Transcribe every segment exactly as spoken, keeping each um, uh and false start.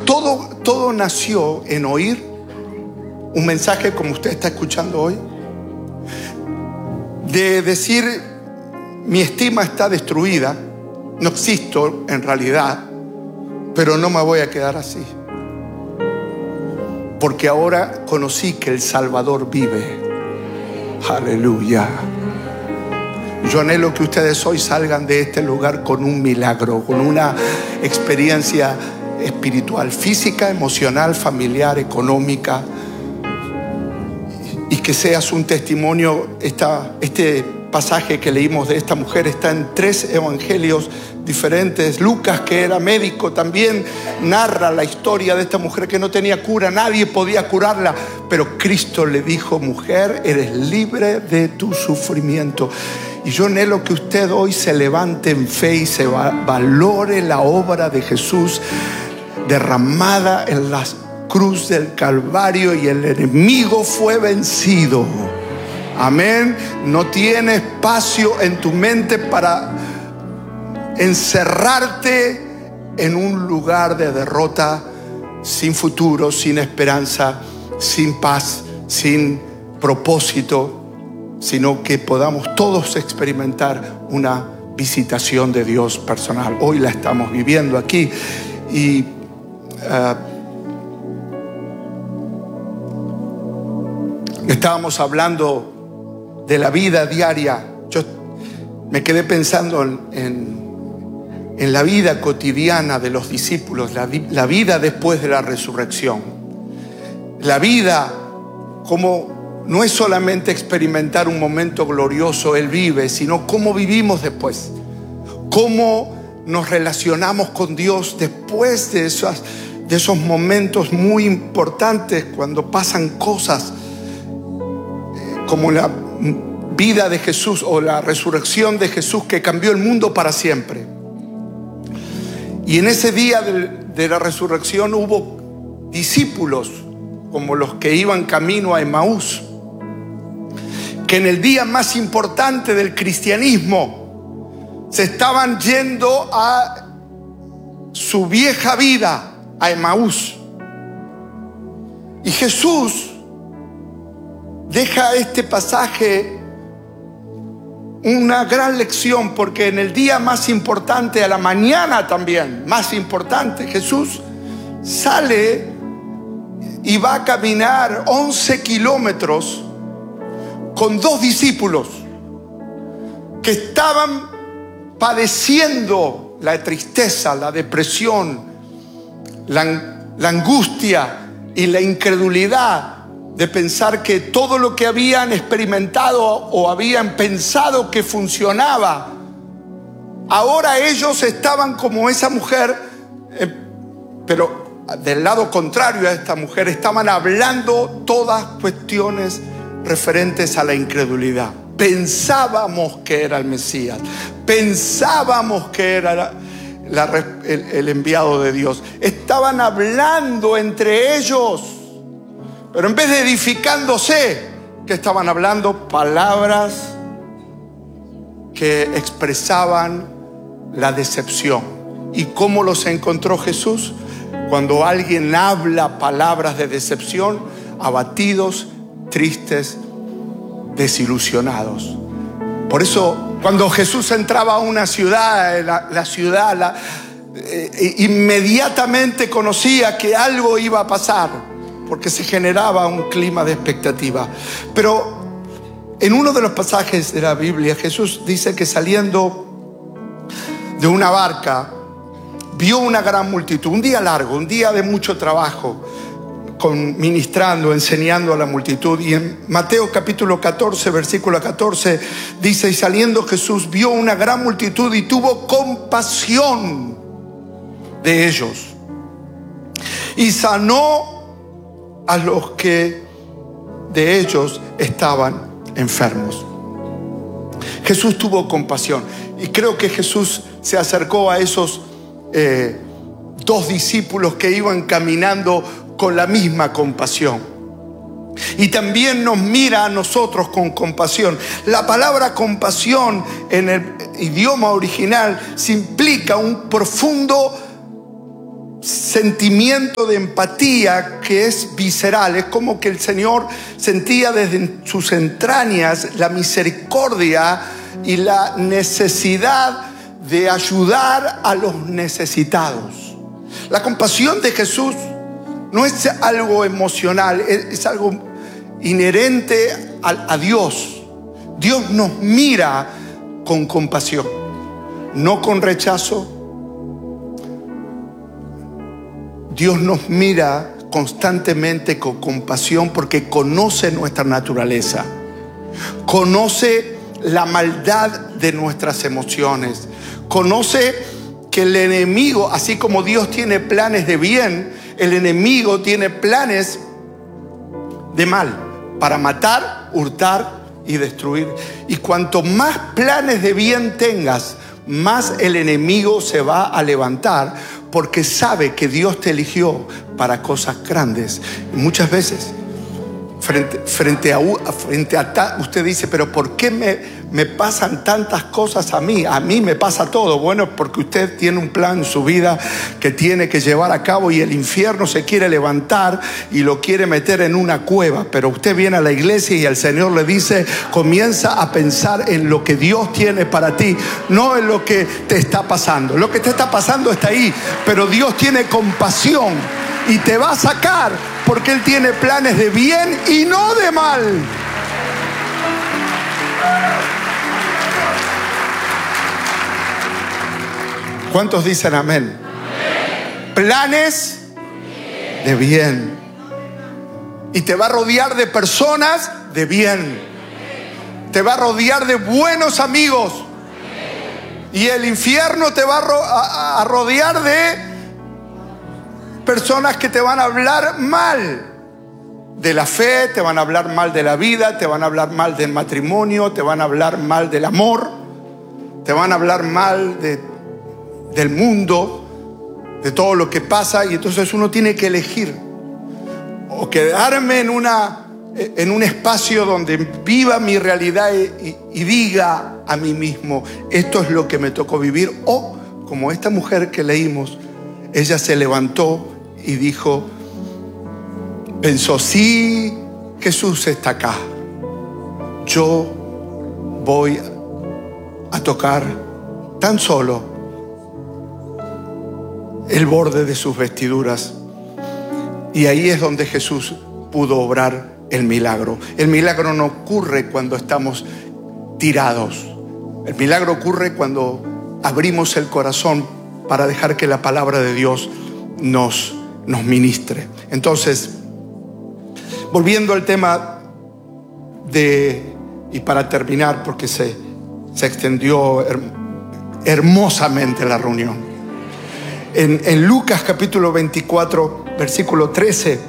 todo, todo nació en oír un mensaje como usted está escuchando hoy, de decir: mi estima está destruida, no existo en realidad, pero no me voy a quedar así, porque ahora conocí que el Salvador vive. Aleluya. Yo anhelo que ustedes hoy salgan de este lugar con un milagro, con una experiencia espiritual, física, emocional, familiar, económica, y que seas un testimonio. Esta, este pasaje que leímos de esta mujer está en tres evangelios diferentes. Lucas, que era médico, también narra la historia de esta mujer que no tenía cura, nadie podía curarla, pero Cristo le dijo: mujer, eres libre de tu sufrimiento. Y yo anhelo que usted hoy se levante en fe y se va, valore la obra de Jesús derramada en la cruz del Calvario, y el enemigo fue vencido. Amén. No tiene espacio en tu mente para encerrarte en un lugar de derrota, sin futuro, sin esperanza, sin paz, sin propósito, sino que podamos todos experimentar una visitación de Dios personal. Hoy la estamos viviendo aquí. Y uh, estábamos hablando de la vida diaria. Yo me quedé pensando en, en, en la vida cotidiana de los discípulos, la, la vida después de la resurrección. La vida como no es solamente experimentar un momento glorioso, Él vive, sino cómo vivimos después. Cómo nos relacionamos con Dios después de esos, de esos momentos muy importantes, cuando pasan cosas como la vida de Jesús o la resurrección de Jesús, que cambió el mundo para siempre. Y en ese día de, de la resurrección hubo discípulos como los que iban camino a Emaús, que en el día más importante del cristianismo se estaban yendo a su vieja vida, a Emaús. Y Jesús deja este pasaje una gran lección, porque en el día más importante, a la mañana también más importante, Jesús sale y va a caminar once kilómetros con dos discípulos que estaban padeciendo la tristeza, la depresión, la, la angustia y la incredulidad de pensar que todo lo que habían experimentado o habían pensado que funcionaba, ahora ellos estaban como esa mujer, eh, pero del lado contrario a esta mujer, estaban hablando todas cuestiones referentes a la incredulidad. Pensábamos que era el Mesías, pensábamos que era la, la, el, el enviado de Dios. Estaban hablando entre ellos, pero en vez de edificándose, que estaban hablando palabras que expresaban la decepción. ¿Y cómo los encontró Jesús? Cuando alguien habla palabras de decepción, abatidos, tristes, desilusionados. Por eso, cuando Jesús entraba a una ciudad, la, la ciudad la, eh, inmediatamente conocía que algo iba a pasar, porque se generaba un clima de expectativa. Pero en uno de los pasajes de la Biblia, Jesús dice que saliendo de una barca, vio una gran multitud, un día largo, un día de mucho trabajo, con, ministrando, enseñando a la multitud. Y en Mateo capítulo catorce, versículo catorce, dice: y saliendo Jesús vio una gran multitud y tuvo compasión de ellos, y sanó a los que de ellos estaban enfermos. Jesús tuvo compasión, y creo que Jesús se acercó a esos eh, dos discípulos que iban caminando con la misma compasión, y también nos mira a nosotros con compasión. La palabra compasión en el idioma original se implica un profundo sentimiento de empatía que es visceral. Es como que el Señor sentía desde sus entrañas la misericordia y la necesidad de ayudar a los necesitados. La compasión de Jesús no es algo emocional, es, es algo inherente a, a Dios. Dios nos mira con compasión, no con rechazo. Dios nos mira constantemente con compasión porque conoce nuestra naturaleza, conoce la maldad de nuestras emociones, conoce que el enemigo, así como Dios tiene planes de bien, el enemigo tiene planes de mal para matar, hurtar y destruir. Y cuanto más planes de bien tengas, más el enemigo se va a levantar, porque sabe que Dios te eligió para cosas grandes. Y muchas veces frente, frente, a, frente a ta, usted dice, pero ¿por qué me, me pasan tantas cosas a mí? A mí me pasa todo. Bueno, porque usted tiene un plan en su vida que tiene que llevar a cabo, y el infierno se quiere levantar y lo quiere meter en una cueva. Pero usted viene a la iglesia y el Señor le dice, comienza a pensar en lo que Dios tiene para ti, no en lo que te está pasando. Lo que te está pasando está ahí, pero Dios tiene compasión y te va a sacar, porque Él tiene planes de bien y no de mal. ¿Cuántos dicen amén? Amén. Planes de bien. Y te va a rodear de personas de bien. Te va a rodear de buenos amigos. Y el infierno te va a, ro- a, a rodear de personas que te van a hablar mal de la fe, te van a hablar mal de la vida, te van a hablar mal del matrimonio, te van a hablar mal del amor, te van a hablar mal de, del mundo, de todo lo que pasa. Y entonces uno tiene que elegir o quedarme en, una, en un espacio donde viva mi realidad y, y diga a mí mismo, esto es lo que me tocó vivir. O como esta mujer que leímos, ella se levantó y dijo, pensó, sí, Jesús está acá, yo voy a tocar tan solo el borde de sus vestiduras. Y ahí es donde Jesús pudo obrar el milagro. El milagro no ocurre cuando estamos tirados. El milagro ocurre cuando abrimos el corazón para dejar que la palabra de Dios nos nos ministre. Entonces, volviendo al tema de, y para terminar, porque se, se extendió her, hermosamente la reunión. En, en Lucas capítulo veinticuatro, versículo trece,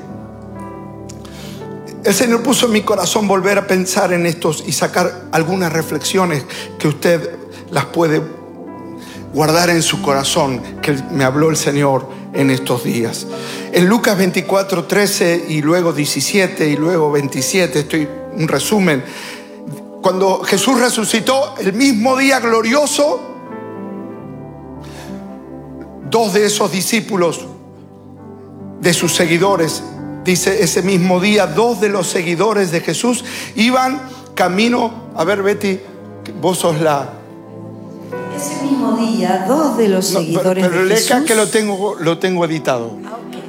el Señor puso en mi corazón volver a pensar en estos y sacar algunas reflexiones que usted las puede guardar en su corazón, que me habló el Señor en estos días. En Lucas veinticuatro, trece y luego diecisiete y luego veintisiete, estoy un resumen. Cuando Jesús resucitó el mismo día glorioso, dos de esos discípulos, de sus seguidores, dice, ese mismo día dos de los seguidores de Jesús iban camino. A ver, Betty, vos sos la... Ese mismo día, dos de los no, seguidores pero, pero de Jesús... Pero que lo tengo, lo tengo editado. Ah, okay.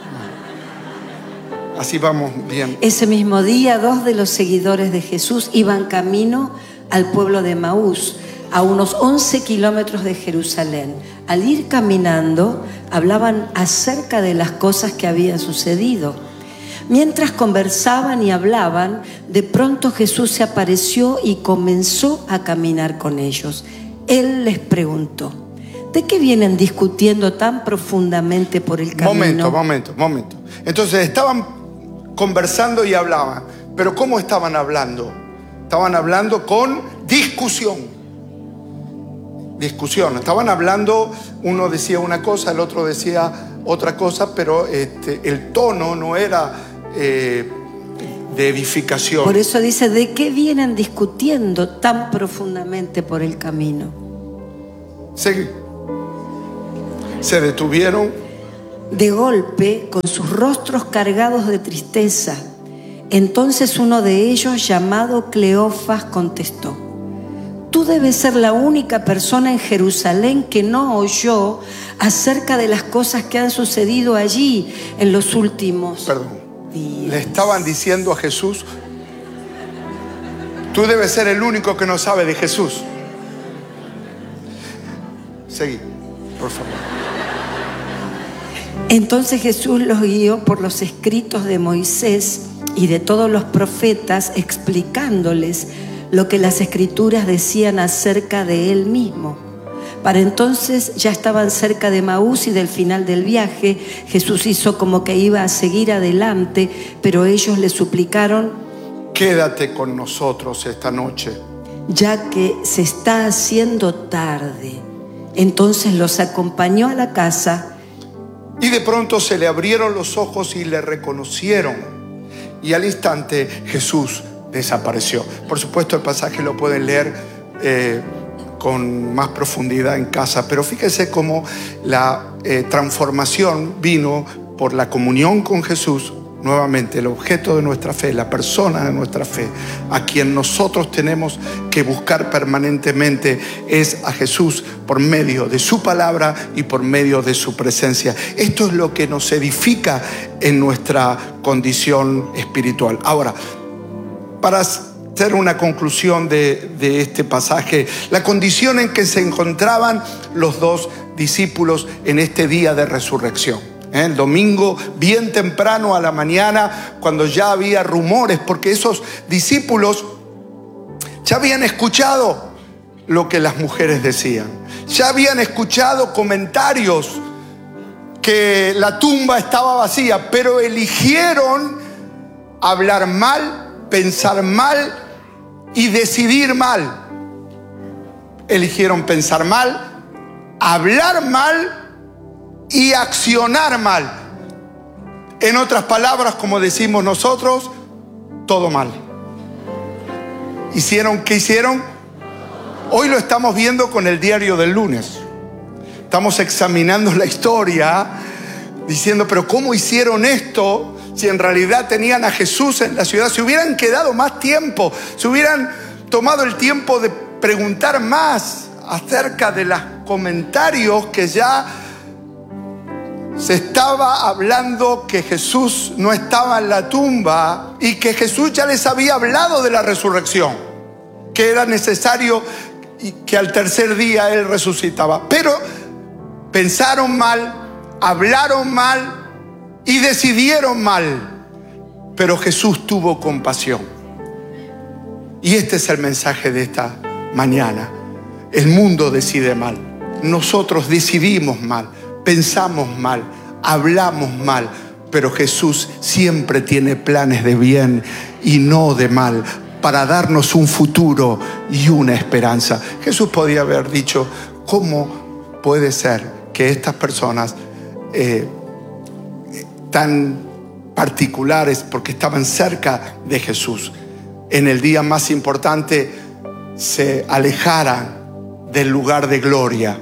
Así vamos bien. Ese mismo día, dos de los seguidores de Jesús iban camino al pueblo de Maús, a unos once kilómetros de Jerusalén. Al ir caminando, hablaban acerca de las cosas que habían sucedido. Mientras conversaban y hablaban, de pronto Jesús se apareció y comenzó a caminar con ellos. Él les preguntó, ¿de qué vienen discutiendo tan profundamente por el camino? Momento, momento, momento. Entonces estaban conversando y hablaban. Pero ¿cómo estaban hablando? Estaban hablando con discusión. Discusión. Estaban hablando, uno decía una cosa, el otro decía otra cosa, pero este, el tono no era eh, de edificación. Por eso dice, ¿de qué vienen discutiendo tan profundamente por el camino? Se, se detuvieron. de golpe con sus rostros cargados de tristeza. Entonces uno de ellos, llamado Cleofas, contestó: tú debes ser la única persona en Jerusalén que no oyó acerca de las cosas que han sucedido allí en los últimos Perdón. días. Le estaban diciendo a Jesús: tú debes ser el único que no sabe de Jesús. Seguí, por favor. Entonces Jesús los guió por los escritos de Moisés y de todos los profetas, explicándoles lo que las escrituras decían acerca de él mismo. Para entonces ya estaban cerca de Maús y del final del viaje. Jesús hizo como que iba a seguir adelante, pero ellos le suplicaron: quédate con nosotros esta noche, ya que se está haciendo tarde. Entonces los acompañó a la casa. y de pronto se le abrieron los ojos y le reconocieron, y al instante Jesús desapareció. Por supuesto, el pasaje lo pueden leer eh, con más profundidad en casa, pero fíjese cómo la eh, transformación vino por la comunión con Jesús. Nuevamente, el objeto de nuestra fe, la persona de nuestra fe, a quien nosotros tenemos que buscar permanentemente, es a Jesús por medio de su palabra y por medio de su presencia. Esto es lo que nos edifica en nuestra condición espiritual. Ahora, para hacer una conclusión de, de este pasaje, la condición en que se encontraban los dos discípulos en este día de resurrección. El domingo, bien temprano a la mañana, cuando ya había rumores, porque esos discípulos ya habían escuchado lo que las mujeres decían, ya habían escuchado comentarios que la tumba estaba vacía, pero eligieron hablar mal, pensar mal y decidir mal. Eligieron pensar mal, hablar mal y accionar mal. En otras palabras, como decimos nosotros, todo mal. ¿Hicieron qué hicieron? Hoy lo estamos viendo con el diario del lunes. Estamos examinando la historia, diciendo, pero ¿cómo hicieron esto? Si en realidad tenían a Jesús en la ciudad, si hubieran quedado más tiempo, si hubieran tomado el tiempo de preguntar más acerca de los comentarios que ya se estaba hablando, que Jesús no estaba en la tumba y que Jesús ya les había hablado de la resurrección, que era necesario y que al tercer día Él resucitaba. Pero pensaron mal, hablaron mal y decidieron mal. Pero Jesús tuvo compasión. Y este es el mensaje de esta mañana. El mundo decide mal. Nosotros decidimos mal. Pensamos mal, hablamos mal, pero Jesús siempre tiene planes de bien y no de mal, para darnos un futuro y una esperanza. Jesús podía haber dicho, ¿cómo puede ser que estas personas eh, tan particulares, porque estaban cerca de Jesús, en el día más importante se alejaran del lugar de gloria?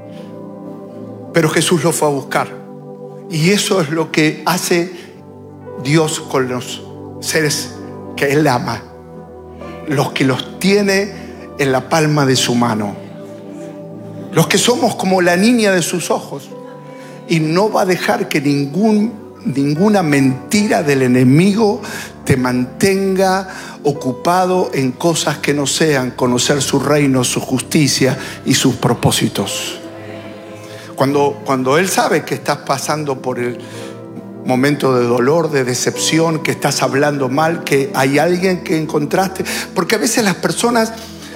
Pero Jesús lo fue a buscar. Y eso es lo que hace Dios con los seres que Él ama, los que los tiene en la palma de su mano, los que somos como la niña de sus ojos. Y no va a dejar que ningún, ninguna mentira del enemigo te mantenga ocupado en cosas que no sean conocer su reino, su justicia y sus propósitos. Cuando, cuando Él sabe que estás pasando por el momento de dolor, de decepción, que estás hablando mal, que hay alguien que encontraste, porque a veces las personas,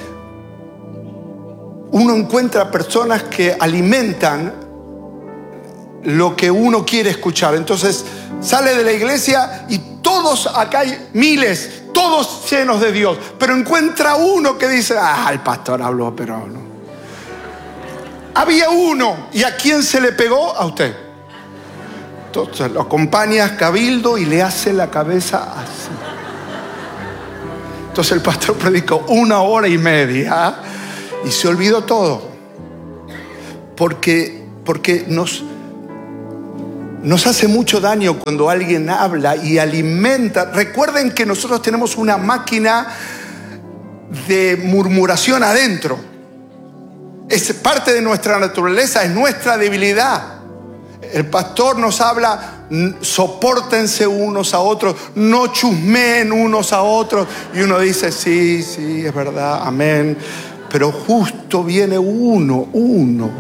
uno encuentra personas que alimentan lo que uno quiere escuchar. Entonces sale de la iglesia y todos, acá hay miles, todos llenos de Dios, pero encuentra uno que dice, ah, el pastor habló, pero no. Había uno, ¿y a quién se le pegó? A usted. Entonces lo acompaña a Cabildo y le hace la cabeza así. Entonces el pastor predicó una hora y media y se olvidó todo. Porque, porque nos, nos hace mucho daño cuando alguien habla y alimenta. Recuerden que nosotros tenemos una máquina de murmuración adentro. Es parte de nuestra naturaleza, es nuestra debilidad. El pastor nos habla, sopórtense unos a otros, no chusmeen unos a otros. Y uno dice, sí, sí, es verdad, amén. Pero justo viene uno, uno,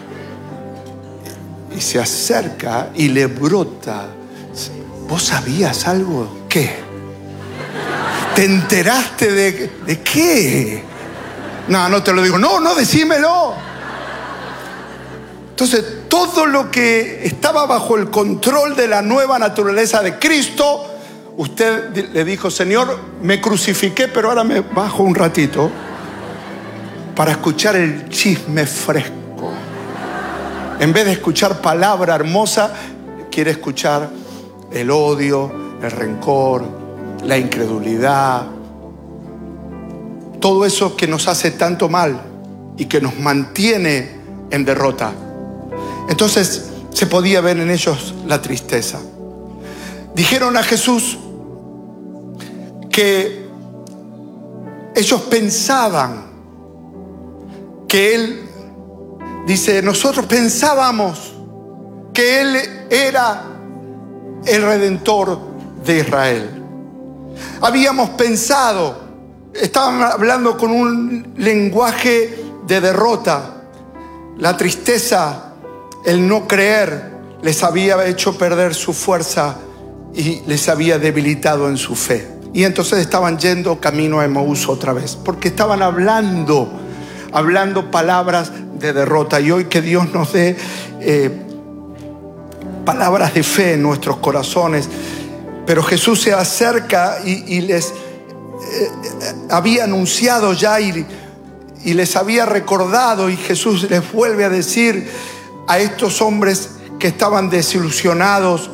y se acerca y le brota. ¿Vos sabías algo? ¿Qué? ¿Te enteraste de, de qué? No, no te lo digo. No, no, decímelo. Entonces, todo lo que estaba bajo el control de la nueva naturaleza de Cristo, usted le dijo, Señor, me crucifiqué, pero ahora me bajo un ratito para escuchar el chisme fresco. En vez de escuchar palabra hermosa, quiere escuchar el odio, el rencor, la incredulidad, todo eso que nos hace tanto mal y que nos mantiene en derrota. Entonces se podía ver en ellos la tristeza. Dijeron a Jesús que ellos pensaban que Él, dice, nosotros pensábamos que Él era el Redentor de Israel. Habíamos pensado, estaban hablando con un lenguaje de derrota. La tristeza, el no creer, les había hecho perder su fuerza y les había debilitado en su fe. Y entonces estaban yendo camino a Emaús otra vez, porque estaban hablando, hablando palabras de derrota. Y hoy que Dios nos dé eh, palabras de fe en nuestros corazones. Pero Jesús se acerca y, y les eh, había anunciado ya y, y les había recordado, y Jesús les vuelve a decir a estos hombres que estaban desilusionados,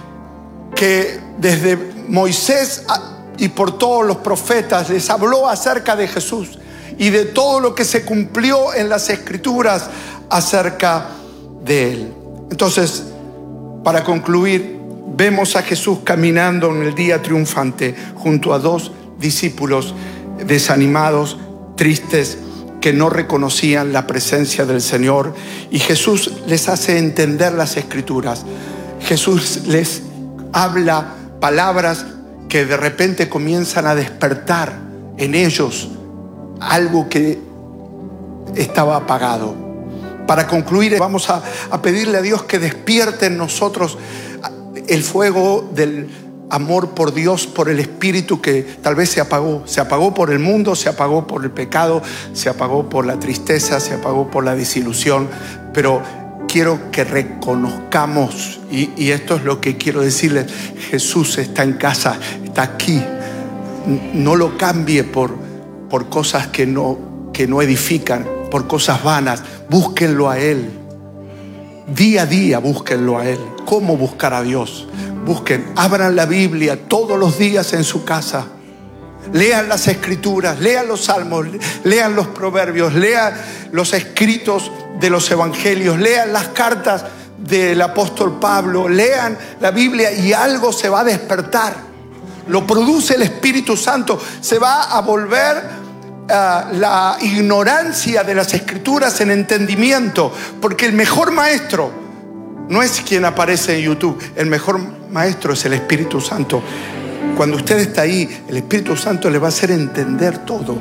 que desde Moisés y por todos los profetas les habló acerca de Jesús y de todo lo que se cumplió en las Escrituras acerca de Él. Entonces, para concluir, vemos a Jesús caminando en el día triunfante junto a dos discípulos desanimados, tristes, que no reconocían la presencia del Señor. Y Jesús les hace entender las Escrituras. Jesús les habla palabras que de repente comienzan a despertar en ellos algo que estaba apagado. Para concluir, vamos a, a pedirle a Dios que despierte en nosotros el fuego del amor por Dios, por el Espíritu que tal vez se apagó. Se apagó por el mundo, se apagó por el pecado, se apagó por la tristeza, se apagó por la desilusión. Pero quiero que reconozcamos, y, y esto es lo que quiero decirles, Jesús está en casa, está aquí. No lo cambie por, por cosas que no, que no edifican, por cosas vanas. Búsquenlo a Él. Día a día búsquenlo a Él. ¿Cómo buscar a Dios? Busquen, abran la Biblia todos los días en su casa. Lean las Escrituras, lean los Salmos, lean los Proverbios, lean los escritos de los Evangelios, lean las cartas del apóstol Pablo, lean la Biblia y algo se va a despertar. Lo produce el Espíritu Santo. Se va a volver uh, la ignorancia de las Escrituras en entendimiento, porque el mejor maestro no es quien aparece en YouTube. El mejor maestro es el Espíritu Santo. Cuando usted está ahí, el Espíritu Santo le va a hacer entender todo.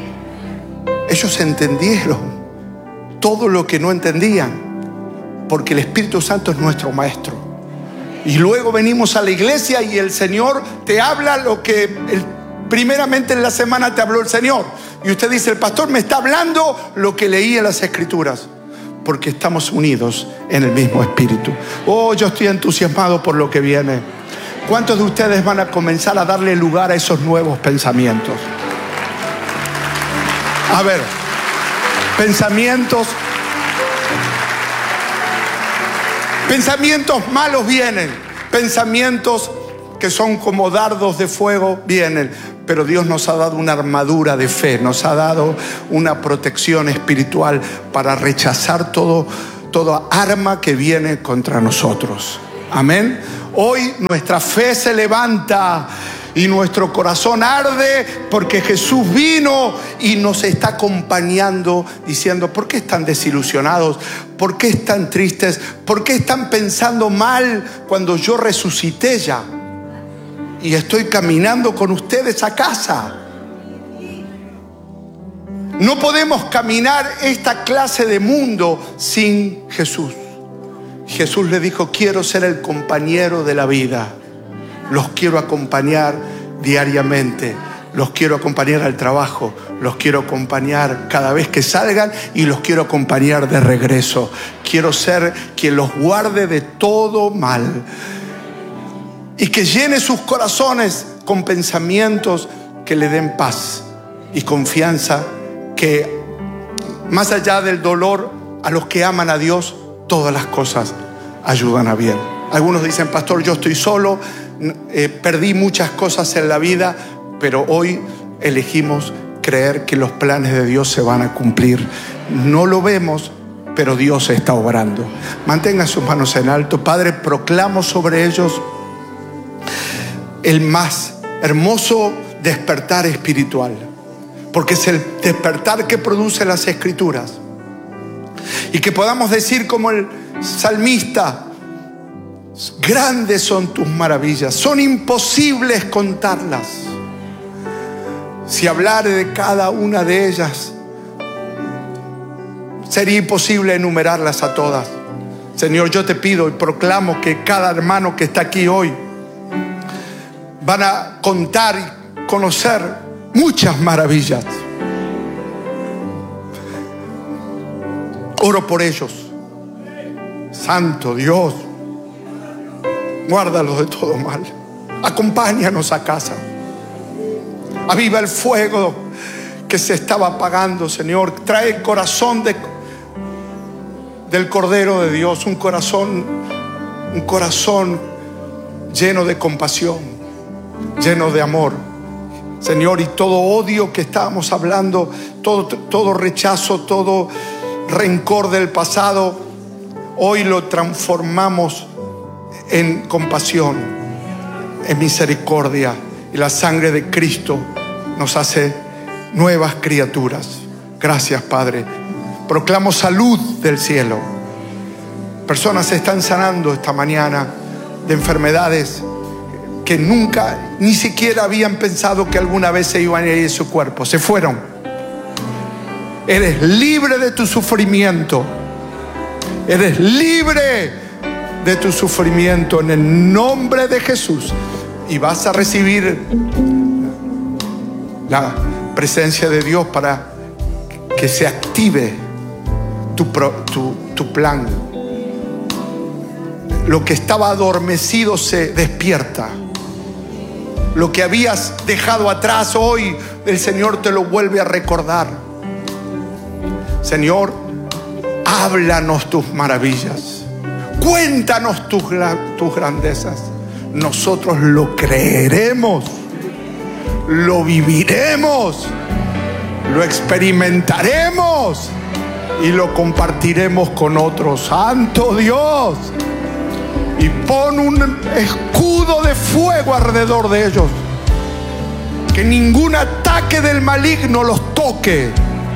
Ellos entendieron todo lo que no entendían, porque el Espíritu Santo es nuestro maestro. Y luego venimos a la iglesia y el Señor te habla lo que el, primeramente en la semana te habló el Señor. Y usted dice, el pastor me está hablando lo que leí en las Escrituras. Porque estamos unidos en el mismo Espíritu. Oh, yo estoy entusiasmado por lo que viene. ¿Cuántos de ustedes van a comenzar a darle lugar a esos nuevos pensamientos? A ver, pensamientos, pensamientos malos vienen, pensamientos que son como dardos de fuego vienen. Pero Dios nos ha dado una armadura de fe, nos ha dado una protección espiritual para rechazar todo, toda arma que viene contra nosotros. Amén. Hoy nuestra fe se levanta y nuestro corazón arde porque Jesús vino y nos está acompañando diciendo: ¿por qué están desilusionados? ¿Por qué están tristes? ¿Por qué están pensando mal cuando yo resucité ya? Y estoy caminando con ustedes a casa. No podemos caminar esta clase de mundo sin Jesús. Jesús le dijo: quiero ser el compañero de la vida. Los quiero acompañar diariamente. Los quiero acompañar al trabajo. Los quiero acompañar cada vez que salgan y los quiero acompañar de regreso. Quiero ser quien los guarde de todo mal. Y que llene sus corazones con pensamientos que le den paz y confianza, que más allá del dolor, a los que aman a Dios, todas las cosas ayudan a bien. Algunos dicen: pastor, yo estoy solo, eh, perdí muchas cosas en la vida, pero hoy elegimos creer que los planes de Dios se van a cumplir. No lo vemos, pero Dios está obrando. Mantengan sus manos en alto. Padre, proclamo sobre ellos el más hermoso despertar espiritual, porque es el despertar que produce las Escrituras. Y que podamos decir como el salmista: grandes son tus maravillas, son imposibles contarlas. Si hablare de cada una de ellas, sería imposible enumerarlas a todas. Señor, yo te pido y proclamo que cada hermano que está aquí hoy van a contar y conocer muchas maravillas. Oro por ellos. Santo Dios, guárdalos de todo mal. Acompáñanos a casa. Aviva el fuego que se estaba apagando, Señor. Trae el corazón de, del Cordero de Dios, un corazón, un corazón lleno de compasión, lleno de amor, Señor. Y todo odio que estábamos hablando, todo, todo rechazo, todo rencor del pasado, hoy lo transformamos en compasión, en misericordia. Y la sangre de Cristo nos hace nuevas criaturas. Gracias, Padre. Proclamo salud del cielo. Personas se están sanando esta mañana de enfermedades que nunca, ni siquiera habían pensado que alguna vez se iban a ir de su cuerpo. Se fueron. Eres libre de tu sufrimiento. Eres libre de tu sufrimiento en el nombre de Jesús. Y vas a recibir la presencia de Dios para que se active tu, tu, tu plan. Lo que estaba adormecido se despierta. Lo que habías dejado atrás, hoy el Señor te lo vuelve a recordar. Señor, háblanos tus maravillas. Cuéntanos tus, tus grandezas. Nosotros lo creeremos, lo viviremos, lo experimentaremos y lo compartiremos con otros. Santo Dios, y pon un escudo de fuego alrededor de ellos, que ningún ataque del maligno los toque.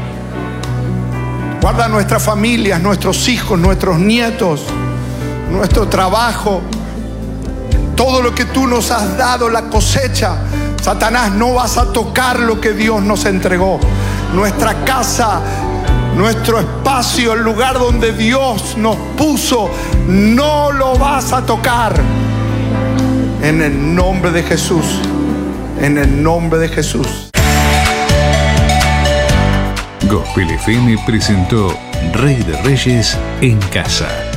Guarda nuestras familias, nuestros hijos, nuestros nietos, nuestro trabajo. Todo lo que tú nos has dado, la cosecha, Satanás, no vas a tocar lo que Dios nos entregó. Nuestra casa, nuestro espacio, el lugar donde Dios nos puso, no lo vas a tocar. En el nombre de Jesús, en el nombre de Jesús. Gospel F M presentó Rey de Reyes en Casa.